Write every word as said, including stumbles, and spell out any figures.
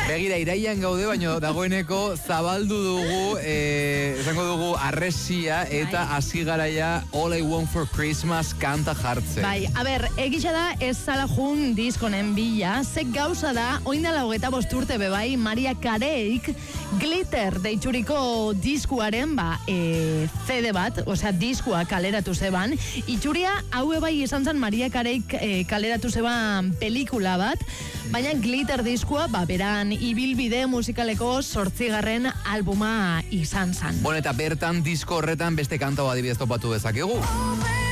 Begira, iraian gaude, baino dagoeneko zabaldu dugu, eh, esango dugu arresia eta hasi garaia All I Want for Christmas kanta jartzen. Bai, a ber, egisa da ez zala jun diskonen bila, ze gauza da, oindala hogeta bosturte bebai, Maria Careik Glitter deitxuriko diskuaren, ba, e, C D bat, osea, diskua kaleratu zeban, itxuria hau bai izan zen Maria Careik e, kaleratu zeban pelikula bat, baina Glitter diskua, ba, beran ibilbide musikaleko zortzigarren albuma izan zen. Bueno, eta bertan disko horretan beste kanta adibidez topatu dezakegu.